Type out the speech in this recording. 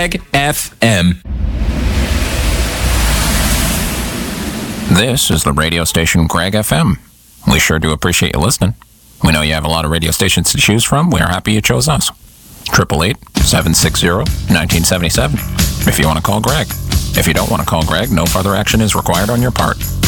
FM. This is the radio station Greg FM. We sure do appreciate you listening. We know you have a lot of radio stations to choose from. We are happy you chose us. 888-760-1977. If you want to call Greg. If you don't want to call Greg, no further action is required on your part.